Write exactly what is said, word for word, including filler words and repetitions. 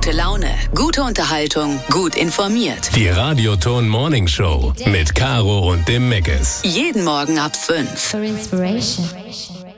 gute Laune, gute Unterhaltung, gut informiert. Die Radioton Morning Show mit Caro und dem Meckes. Jeden Morgen ab fünf. For inspiration.